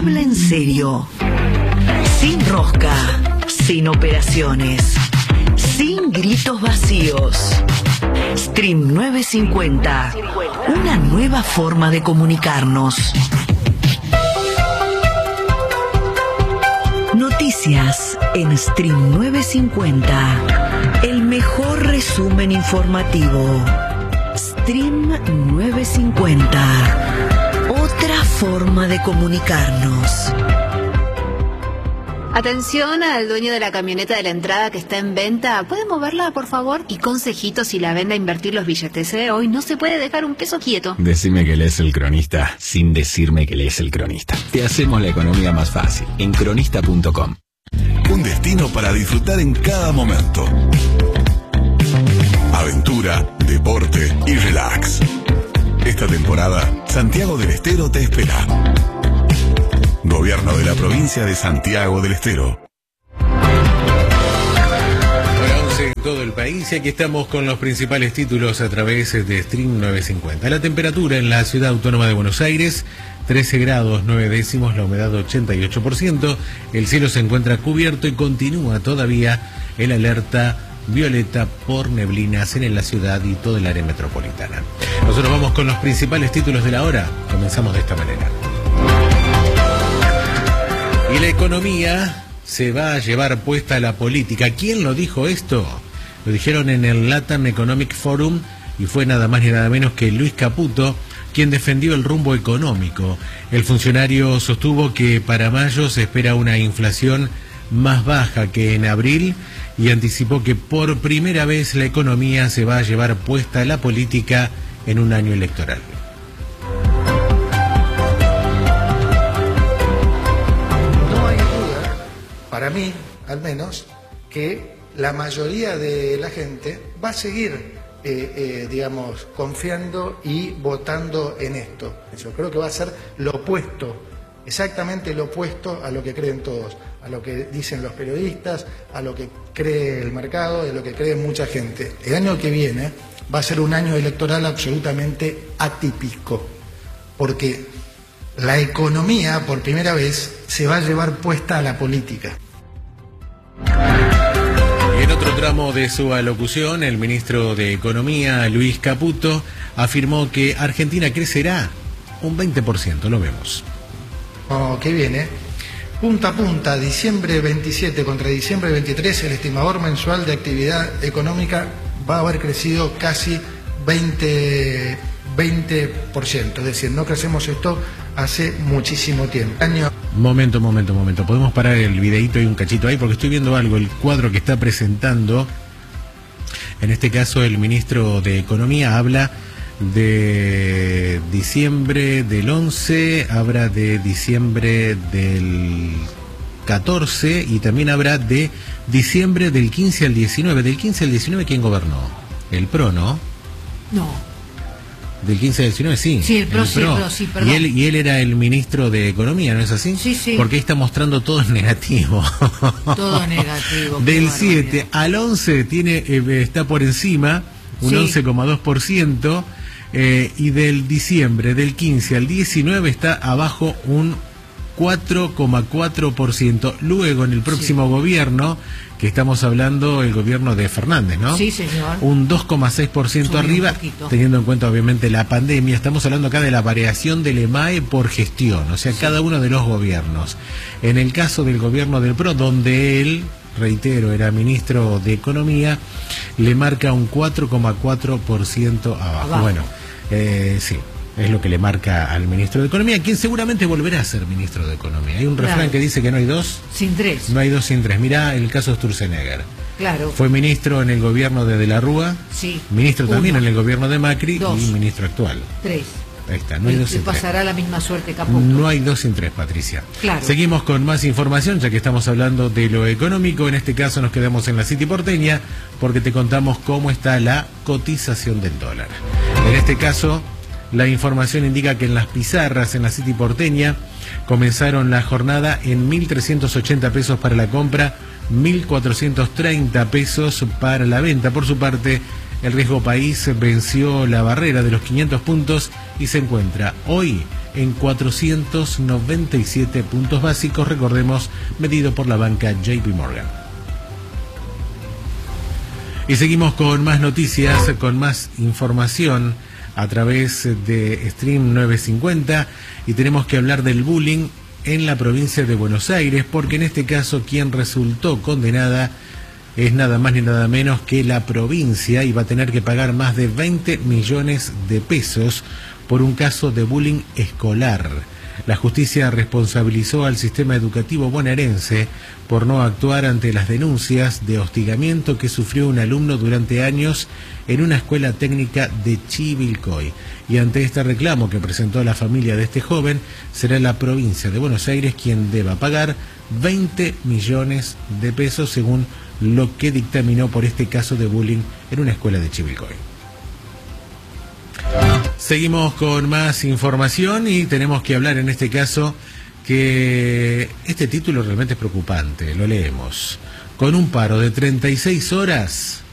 habla en serio. Sin rosca, sin operaciones, sin gritos vacíos. Stream 950, una nueva forma de comunicarnos. Noticias en Stream 950, el mejor resumen informativo. Stream 950, otra forma de comunicarnos. Atención al dueño de la camioneta de la entrada que está en venta. ¿Puede moverla, por favor? Y consejitos si la vende a invertir los billetes, ¿eh? Hoy no se puede dejar un peso quieto. Decime que lees El Cronista sin decirme que lees El Cronista. Te hacemos la economía más fácil en cronista.com. Un destino para disfrutar en cada momento. Aventura, deporte y relax. Esta temporada, Santiago del Estero te espera. Gobierno de la provincia de Santiago del Estero. Hora 11 en todo el país y aquí estamos con los principales títulos a través de Stream 950. La temperatura en la ciudad autónoma de Buenos Aires, 13 grados 9 décimos, la humedad 88%, el cielo se encuentra cubierto y continúa todavía el alerta violeta por neblinas en la ciudad y todo el área metropolitana. Nosotros vamos con los principales títulos de la hora, comenzamos de esta manera. Y la economía se va a llevar puesta a la política. ¿Quién lo dijo esto? Lo dijeron en el LATAM Economic Forum y fue nada más ni nada menos que Luis Caputo quien defendió el rumbo económico. El funcionario sostuvo que para mayo se espera una inflación más baja que en abril y anticipó que por primera vez la economía se va a llevar puesta a la política en un año electoral. Para mí, al menos, que la mayoría de la gente va a seguir, confiando y votando en esto. Yo creo que va a ser lo opuesto, exactamente lo opuesto a lo que creen todos, a lo que dicen los periodistas, a lo que cree el mercado, a lo que cree mucha gente. El año que viene va a ser un año electoral absolutamente atípico, porque la economía, por primera vez, se va a llevar puesta a la política. Y en otro tramo de su alocución, el ministro de Economía, Luis Caputo, afirmó que Argentina crecerá un 20%, lo vemos. Que viene, punta a punta, diciembre 27 contra diciembre 23, el estimador mensual de actividad económica va a haber crecido casi 20%, es decir, no crecemos esto hace muchísimo tiempo. Momento. Podemos parar el videíto y un cachito ahí porque estoy viendo algo, el cuadro que está presentando. En este caso el ministro de Economía habla de diciembre del 11, habla de diciembre del 14 y también habla de diciembre del 15 al 19. Del 15 al 19, ¿quién gobernó? El PRO, ¿no? No. Del 15 al 19, sí. Sí, el PRO, sí, perdón. Y él era el ministro de Economía, ¿no es así? Sí. Porque ahí está mostrando todo en negativo. Todo negativo. Del 7 al 11 está por encima, un 11,2%, y del diciembre, del 15 al 19 está abajo un 4,4%. Luego en el próximo gobierno, que estamos hablando el gobierno de Fernández, ¿no? Sí, señor. Un 2,6% arriba, teniendo en cuenta obviamente la pandemia. Estamos hablando acá de la variación del EMAE por gestión, o sea, cada uno de los gobiernos. En el caso del gobierno del PRO, donde él, reitero, era ministro de Economía, le marca un 4,4% abajo. Bueno, sí. Es lo que le marca al ministro de Economía, quien seguramente volverá a ser ministro de Economía. Hay un refrán que dice que no hay dos sin tres. No hay dos sin tres. Mirá el caso Sturzenegger. Claro. Fue ministro en el gobierno de la Rúa, ministro también en el gobierno de Macri y ministro actual. Tres. Ahí está, no hay dos sin tres. Pasará la misma suerte, Caputo. No hay dos sin tres, Patricia. Claro. Seguimos con más información, ya que estamos hablando de lo económico. En este caso nos quedamos en la City porteña, porque te contamos cómo está la cotización del dólar. En este caso, la información indica que en las pizarras en la City porteña comenzaron la jornada en 1.380 pesos para la compra, 1.430 pesos para la venta. Por su parte, el riesgo país venció la barrera de los 500 puntos y se encuentra hoy en 497 puntos básicos, recordemos, medido por la banca JP Morgan. Y seguimos con más noticias, con más información a través de Stream 950, y tenemos que hablar del bullying en la provincia de Buenos Aires, porque en este caso quien resultó condenada es nada más ni nada menos que la provincia, y va a tener que pagar más de 20 millones de pesos por un caso de bullying escolar. La justicia responsabilizó al sistema educativo bonaerense por no actuar ante las denuncias de hostigamiento que sufrió un alumno durante años en una escuela técnica de Chivilcoy. Y ante este reclamo que presentó la familia de este joven, será la provincia de Buenos Aires quien deba pagar 20 millones de pesos, según lo que dictaminó por este caso de bullying en una escuela de Chivilcoy. Seguimos con más información y tenemos que hablar en este caso que este título realmente es preocupante. Lo leemos. Con un paro de 36 horas,